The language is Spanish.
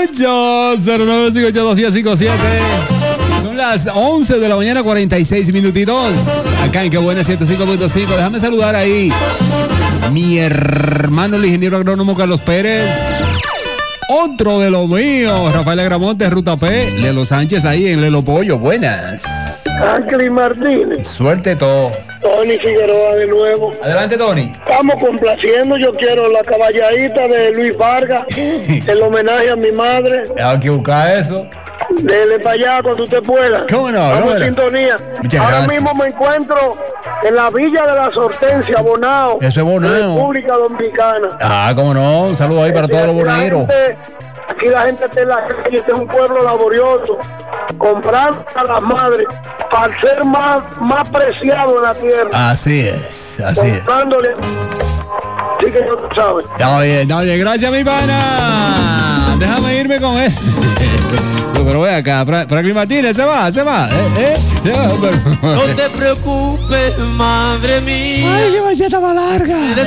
809-582-1057. Son las 11 de la mañana, 46 minutitos. Acá en Qué Buena 105.5. Déjame saludar ahí mi hermano, el ingeniero agrónomo Carlos Pérez. Otro de los míos, Rafael Agramonte, Ruta P. Lelo Sánchez ahí en Lelo Pollo. Buenas. Ángel Martínez. Suerte todo. Tony Figueroa de nuevo. Adelante, Tony. Estamos complaciendo. Yo quiero la caballadita de Luis Vargas. El homenaje a mi madre. Hay que buscar eso. Dele para allá cuando usted pueda. ¿Cómo no? Estamos en sintonía. Muchas Ahora gracias. mismo me encuentro en la Villa de la Hortensia, Bonao. Eso es Bonao. República Dominicana. Ah, cómo no. Un saludo ahí para todos los boneros. Aquí la gente está en la calle. Este es un pueblo laborioso. Comprando a las madres para ser más preciado en la tierra. Así es, así es. Comprándole. Sí que no tú sabes. Está bien. Gracias, mi pana. Déjame irme con él. Pero ve acá, Franklin Martínez, se va. No te preocupes, madre mía. Ay, qué bachata más larga.